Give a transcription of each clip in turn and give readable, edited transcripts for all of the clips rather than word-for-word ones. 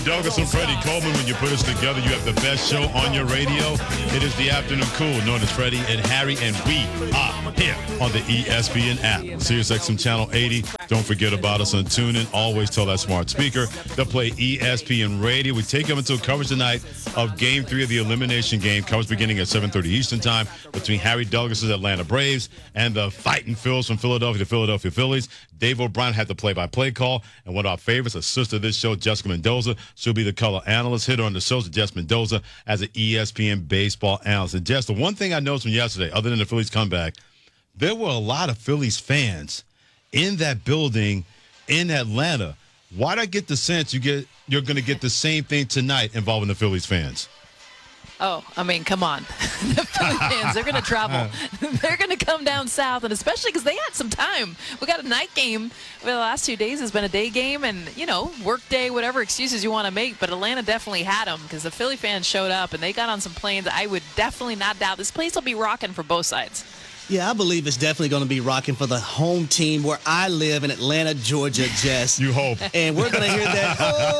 Douglas and Freddie Coleman, when you put us together, you have the best show on your radio. It is the Afternoon Cool, known as Freddie and Harry, and we are here on the ESPN app. SiriusXM Channel 80. Don't forget about us on TuneIn. Always tell that smart speaker to play ESPN Radio. We take them into coverage tonight of Game 3 of the elimination game. Coverage beginning at 7:30 Eastern Time between Harry Douglas' Atlanta Braves and the Fighting Phils from Philadelphia, the Philadelphia Phillies. Dave O'Brien had the play-by-play call, and one of our favorites, a sister of this show, Jessica Mendoza. She'll be the color analyst. Hitter on the show, Jess Mendoza, as an ESPN baseball analyst. And Jess, the one thing I noticed from yesterday, other than the Phillies comeback, there were a lot of Phillies fans in that building in Atlanta. Why do I get the sense you're going to get the same thing tonight involving the Phillies fans? Oh, I mean, come on. The Philly fans, they're going to travel. They're going to come down south, and especially because they had some time. We got a night game. For the last 2 days has been a day game and, work day, whatever excuses you want to make. But Atlanta definitely had them because the Philly fans showed up, and they got on some planes. I would definitely not doubt this place will be rocking for both sides. Yeah, I believe it's definitely going to be rocking for the home team where I live in Atlanta, Georgia, Jess. You hope. And we're going to hear that,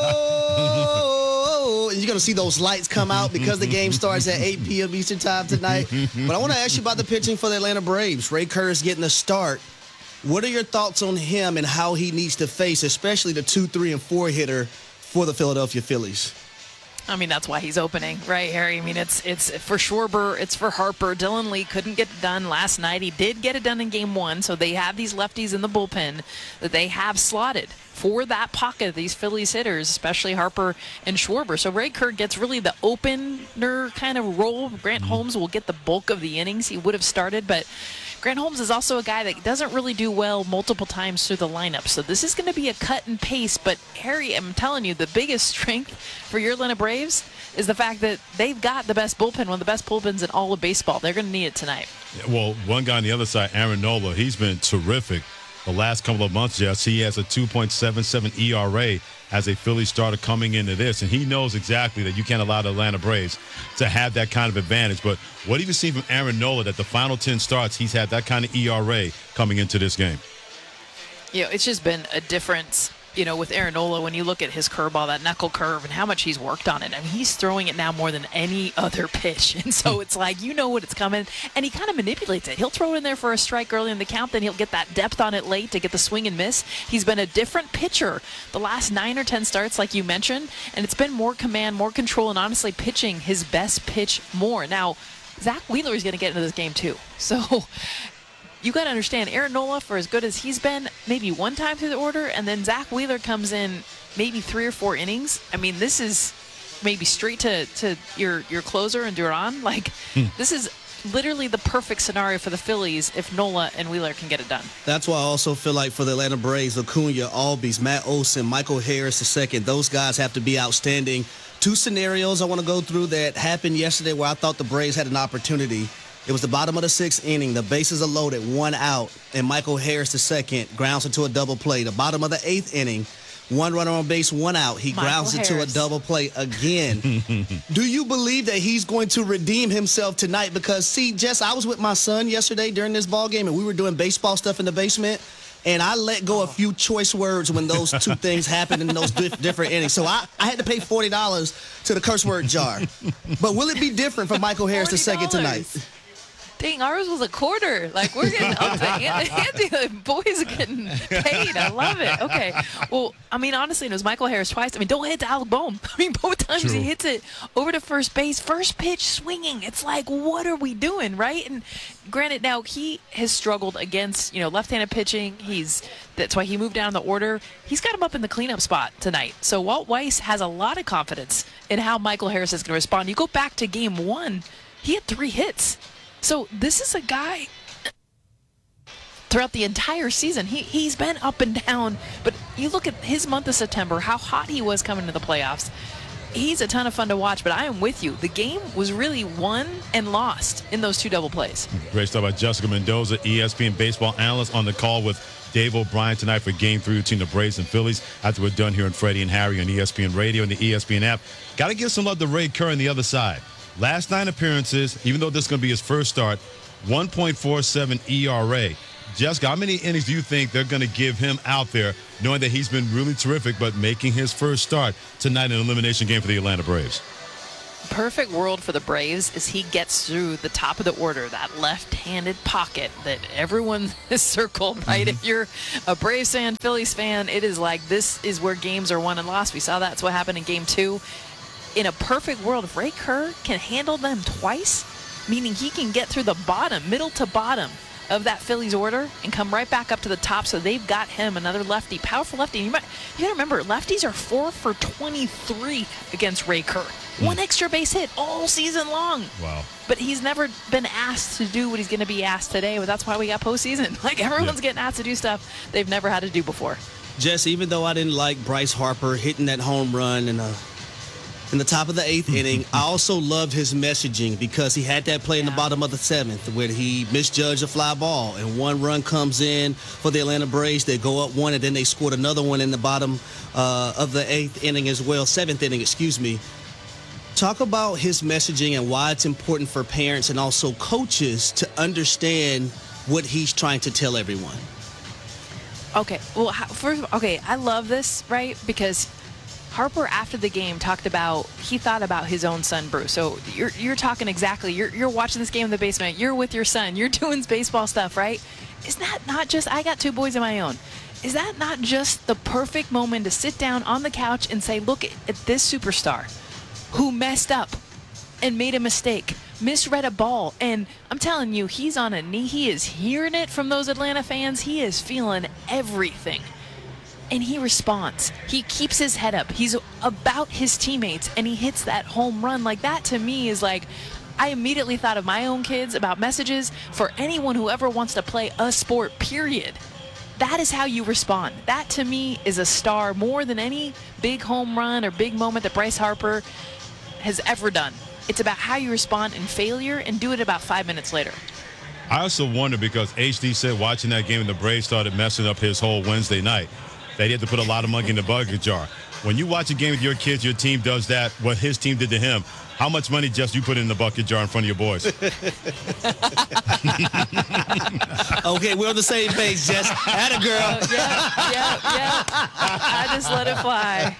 and you're going to see those lights come out because the game starts at 8 p.m. Eastern Time tonight. But I want to ask you about the pitching for the Atlanta Braves. Ray Kerr is getting a start. What are your thoughts on him and how he needs to face, especially the 2, 3, and 4 hitter for the Philadelphia Phillies? I mean, that's why he's opening, right, Harry? I mean, it's for Schwarber, it's for Harper. Dylan Lee couldn't get it done last night. He did get it done in Game 1, so they have these lefties in the bullpen that they have slotted for that pocket of these Phillies hitters, especially Harper and Schwarber. So Ray Kerr gets really the opener kind of role. Grant Holmes will get the bulk of the innings. He would have started, but Grant Holmes is also a guy that doesn't really do well multiple times through the lineup. So this is going to be a cut and pace. But, Harry, I'm telling you, the biggest strength for your Atlanta Braves is the fact that they've got the best bullpen, one of the best bullpens in all of baseball. They're going to need it tonight. Well, one guy on the other side, Aaron Nola, he's been terrific the last couple of months, Jess. He has a 2.77 ERA as a Philly starter coming into this, and he knows exactly that you can't allow the Atlanta Braves to have that kind of advantage. But what have you seen from Aaron Nola that the final 10 starts, he's had that kind of ERA coming into this game? It's just been a difference, with Aaron Nola, when you look at his curveball, that knuckle curve, and how much he's worked on it. I mean, he's throwing it now more than any other pitch. And so it's like, what it's coming, and he kind of manipulates it. He'll throw it in there for a strike early in the count, then he'll get that depth on it late to get the swing and miss. He's been a different pitcher the last 9 or 10 starts, like you mentioned, and it's been more command, more control, and honestly pitching his best pitch more. Now, Zach Wheeler is going to get into this game too. So you got to understand, Aaron Nola, for as good as he's been, maybe one time through the order, and then Zach Wheeler comes in maybe 3 or 4 innings. I mean, this is maybe straight to your closer and Duran. This is literally the perfect scenario for the Phillies if Nola and Wheeler can get it done. That's why I also feel like for the Atlanta Braves, Acuna, Albies, Matt Olson, Michael Harris II, those guys have to be outstanding. 2 scenarios I want to go through that happened yesterday where I thought the Braves had an opportunity. It was the bottom of the 6th inning. The bases are loaded, 1 out, and Michael Harris II grounds into a double play. The bottom of the 8th inning, 1 runner on base, 1 out. He grounds into a double play again. Do you believe that he's going to redeem himself tonight? Because, see, Jess, I was with my son yesterday during this ball game, and we were doing baseball stuff in the basement, and I let go a few choice words when those 2 things happened in those different innings. So I had to pay $40 to the curse word jar. But will it be different for Michael Harris II tonight? Dang, ours was a quarter. We're getting up to ante. The boys are getting paid. I love it. Okay. Well, I mean, honestly, it was Michael Harris twice. I mean, don't hit to Alec Bohm. I mean, both times he hits it over to first base. First pitch swinging. It's like, what are we doing, right? And granted, now he has struggled against, left-handed pitching. That's why he moved down the order. He's got him up in the cleanup spot tonight. So Walt Weiss has a lot of confidence in how Michael Harris is going to respond. You go back to Game 1, he had 3 hits. So this is a guy throughout the entire season. He's been up and down, but you look at his month of September, how hot he was coming into the playoffs. He's a ton of fun to watch, but I am with you. The game was really won and lost in those 2 double plays. Great stuff by Jessica Mendoza, ESPN baseball analyst, on the call with Dave O'Brien tonight for Game 3 between the Braves and Phillies. After we're done here on Freddie and Harry on ESPN Radio and the ESPN app. Got to give some love to Ray Kerr on the other side. Last 9 appearances, even though this is going to be his first start, 1.47 ERA. Jessica, how many innings do you think they're going to give him out there, knowing that he's been really terrific, but making his first start tonight in an elimination game for the Atlanta Braves? Perfect world for the Braves is he gets through the top of the order, that left-handed pocket that everyone has circled, right? If you're a Braves fan, Phillies fan, it is like this is where games are won and lost. We saw that's what happened in Game 2. In a perfect world, if Ray Kerr can handle them twice, meaning he can get through the bottom, middle to bottom of that Phillies order and come right back up to the top, so they've got him another lefty, powerful lefty. And you got to remember, lefties are 4 for 23 against Ray Kerr. One extra base hit all season long. Wow. But he's never been asked to do what he's going to be asked today, but that's why we got postseason. Like, everyone's getting asked to do stuff they've never had to do before. Jess, even though I didn't like Bryce Harper hitting that home run in the top of the 8th inning, I also loved his messaging, because he had that play in the bottom of the 7th where he misjudged a fly ball, and one run comes in for the Atlanta Braves. They go up 1, and then they scored another one in the bottom of the 8th inning as well, 7th inning, excuse me. Talk about his messaging and why it's important for parents and also coaches to understand what he's trying to tell everyone. Okay, well, first, I love this, right? Because Harper, after the game, talked about he thought about his own son, Bruce. So you're talking exactly. You're watching this game in the basement. You're with your son. You're doing baseball stuff, right? Is that not just? I got 2 boys of my own. Is that not just the perfect moment to sit down on the couch and say, look at this superstar who messed up and made a mistake, misread a ball, and I'm telling you, he's on a knee. He is hearing it from those Atlanta fans. He is feeling everything. And he responds. He keeps his head up. He's about his teammates, and he hits that home run. Like, that to me is like, I immediately thought of my own kids, about messages for anyone who ever wants to play a sport, period. That is how you respond. That to me is a star more than any big home run or big moment that Bryce Harper has ever done. It's about how you respond in failure and do it about 5 minutes later. I also wonder, because HD said watching that game and the Braves started messing up his whole Wednesday night, that he had to put a lot of money in the bucket jar. When you watch a game with your kids, your team does that, what his team did to him, how much money just you put in the bucket jar in front of your boys? Okay, we're on the same page, Jess. Atta girl. Yeah. I just let it fly.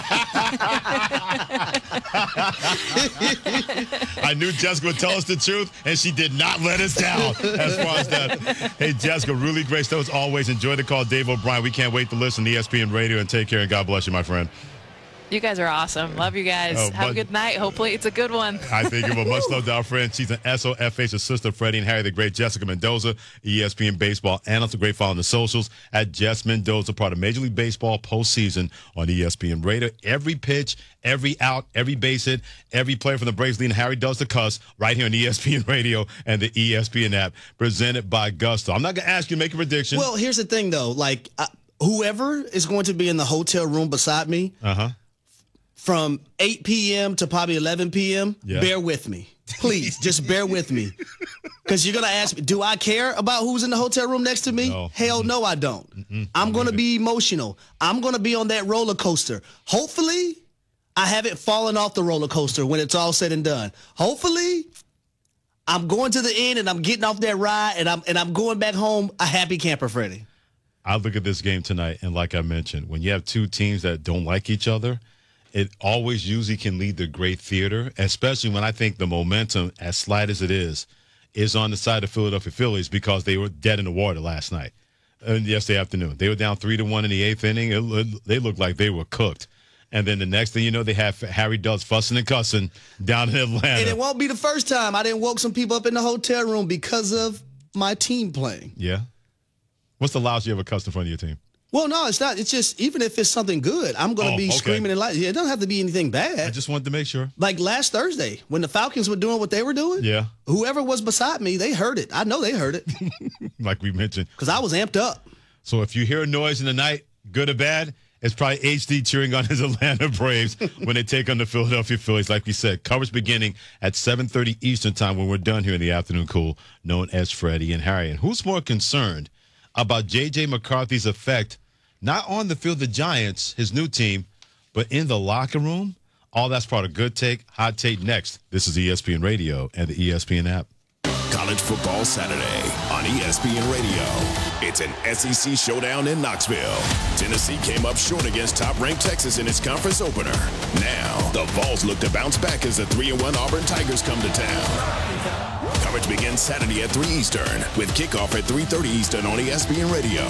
I knew Jessica would tell us the truth, and she did not let us down as far as that. Hey, Jessica, really great stuff as always. Enjoy the call, Dave O'Brien. We can't wait to listen to ESPN Radio, and take care, and God bless you, my friend. You guys are awesome. Love you guys. Have a good night. Hopefully it's a good one. I think it will. Much love to our friend. She's an SOFH assistant, Freddie and Harry, the great Jessica Mendoza, ESPN baseball analyst. A great follow on the socials at Jess Mendoza, part of Major League Baseball postseason on ESPN Radio. Every pitch, every out, every base hit, every player from the Braves leading Harry does the cuss right here on ESPN Radio and the ESPN app, presented by Gusto. I'm not going to ask you to make a prediction. Well, here's the thing, though. Like, whoever is going to be in the hotel room beside me, from 8 p.m. to probably 11 p.m., bear with me. Please, just bear with me. Because you're going to ask me, do I care about who's in the hotel room next to me? No. Hell no, I don't. I'm going to be emotional. I'm going to be on that roller coaster. Hopefully, I haven't fallen off the roller coaster when it's all said and done. Hopefully, I'm going to the end and I'm getting off that ride and I'm going back home a happy camper, Freddie. I look at this game tonight, and like I mentioned, when you have two teams that don't like each other, it always usually can lead to great theater, especially when I think the momentum, as slight as it is on the side of Philadelphia Phillies, because they were dead in the water last night and yesterday afternoon. They were down 3-1 in the 8th inning. They looked like they were cooked. And then the next thing you know, they have Harry Dubs fussing and cussing down in Atlanta. And it won't be the first time I didn't woke some people up in the hotel room because of my team playing. Yeah. What's the loudest you ever cussed in front of your team? Well, no, it's not. It's just, even if it's something good, I'm going to be screaming and like, it doesn't have to be anything bad. I just wanted to make sure. Like last Thursday, when the Falcons were doing what they were doing, whoever was beside me, they heard it. I know they heard it. Like we mentioned. Because I was amped up. So if you hear a noise in the night, good or bad, it's probably HD cheering on his Atlanta Braves when they take on the Philadelphia Phillies. Like we said, coverage beginning at 7:30 Eastern time when we're done here in the afternoon cool, known as Freddie and Harry. And who's more concerned about J.J. McCarthy's effect, not on the field, the Giants, his new team, but in the locker room? All that's part of Good Take, Hot Take next. This is ESPN Radio and the ESPN app. College Football Saturday on ESPN Radio. It's an SEC showdown in Knoxville. Tennessee came up short against top-ranked Texas in its conference opener. Now, the Vols look to bounce back as the 3-1 Auburn Tigers come to town. Coverage begins Saturday at 3 Eastern with kickoff at 3:30 Eastern on ESPN Radio.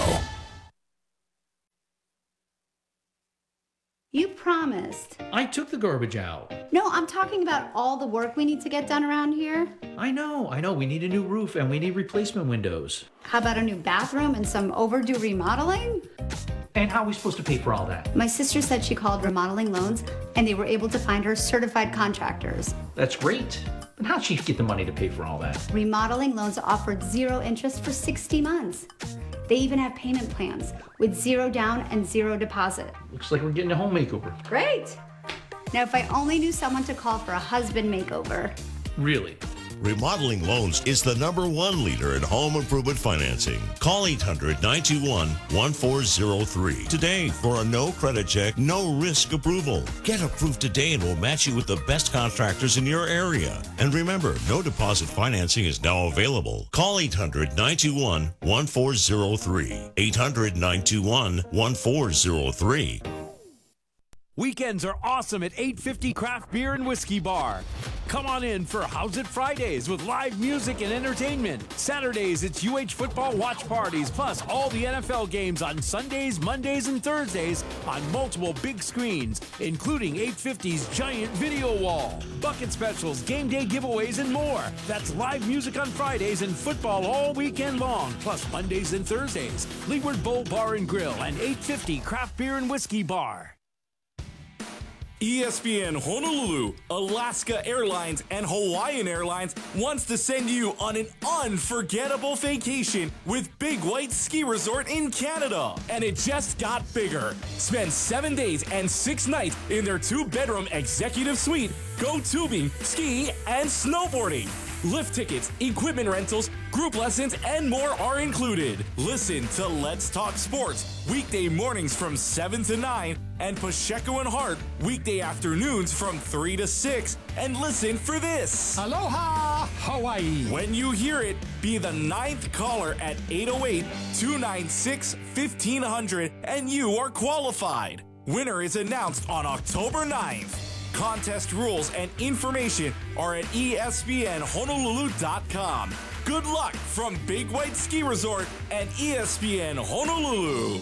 You promised. I took the garbage out. No, I'm talking about all the work we need to get done around here. I know. We need a new roof and we need replacement windows. How about a new bathroom and some overdue remodeling? And how are we supposed to pay for all that? My sister said she called Remodeling Loans and they were able to find her certified contractors. That's great. But how'd she get the money to pay for all that? Remodeling Loans offered 0 interest for 60 months. They even have payment plans with 0 down and 0 deposit. Looks like we're getting a home makeover. Great. Now, if I only knew someone to call for a husband makeover. Really? Remodeling Loans is the #1 leader in home improvement financing. Call 800-921-1403 today for a no credit check, no risk approval. Get approved today and we'll match you with the best contractors in your area. And remember, no deposit financing is now available. Call 800-921-1403. 800-921-1403. Weekends are awesome at 850 Craft Beer and Whiskey Bar. Come on in for How's It Fridays with live music and entertainment. Saturdays, it's UH football watch parties, plus all the NFL games on Sundays, Mondays, and Thursdays on multiple big screens, including 850's giant video wall, bucket specials, game day giveaways, and more. That's live music on Fridays and football all weekend long, plus Mondays and Thursdays. Leeward Bowl Bar and Grill and 850 Craft Beer and Whiskey Bar. ESPN Honolulu, Alaska Airlines, and Hawaiian Airlines wants to send you on an unforgettable vacation with Big White Ski Resort in Canada. And it just got bigger. Spend 7 days and 6 nights in their 2-bedroom executive suite. Go tubing, ski, and snowboarding. Lift tickets, equipment rentals, group lessons, and more are included. Listen to Let's Talk Sports, weekday mornings from 7 to 9, and Pacheco and Hart, weekday afternoons from 3 to 6. And listen for this. Aloha, Hawaii. When you hear it, be the 9th caller at 808-296-1500, and you are qualified. Winner is announced on October 9th. Contest rules and information are at ESPNHonolulu.com. Good luck from Big White Ski Resort and ESPN Honolulu.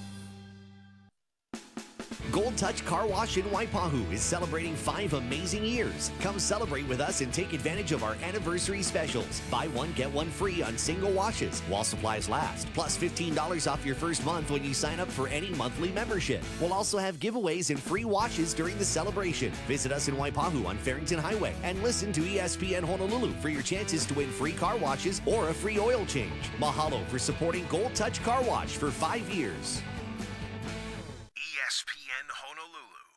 Gold Touch Car Wash in Waipahu is celebrating 5 amazing years. Come celebrate with us and take advantage of our anniversary specials. Buy one, get one free on single washes while supplies last. Plus $15 off your first month when you sign up for any monthly membership. We'll also have giveaways and free washes during the celebration. Visit us in Waipahu on Farrington Highway and listen to ESPN Honolulu for your chances to win free car washes or a free oil change. Mahalo for supporting Gold Touch Car Wash for 5 years. ESPN Honolulu.